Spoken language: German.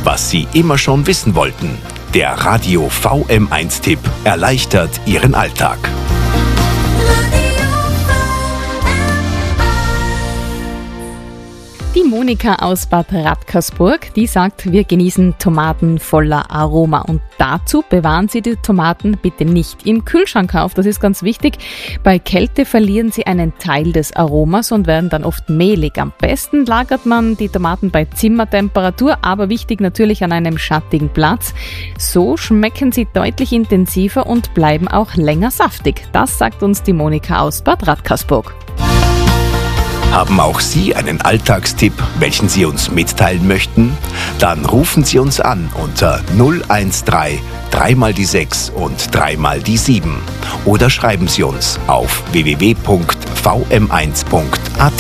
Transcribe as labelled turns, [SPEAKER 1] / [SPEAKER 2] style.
[SPEAKER 1] was Sie immer schon wissen wollten. Der Radio VM1-Tipp erleichtert Ihren Alltag.
[SPEAKER 2] Die Monika aus Bad Radkersburg, die sagt, wir genießen Tomaten voller Aroma. Und dazu bewahren Sie die Tomaten bitte nicht im Kühlschrank auf. Das ist ganz wichtig. Bei Kälte verlieren sie einen Teil des Aromas und werden dann oft mehlig. Am besten lagert man die Tomaten bei Zimmertemperatur, aber wichtig natürlich an einem schattigen Platz. So schmecken sie deutlich intensiver und bleiben auch länger saftig. Das sagt uns die Monika aus Bad Radkersburg.
[SPEAKER 1] Haben auch Sie einen Alltagstipp, welchen Sie uns mitteilen möchten? Dann rufen Sie uns an unter 013 3 mal die 6 und 3 mal die 7 oder schreiben Sie uns auf www.vm1.at.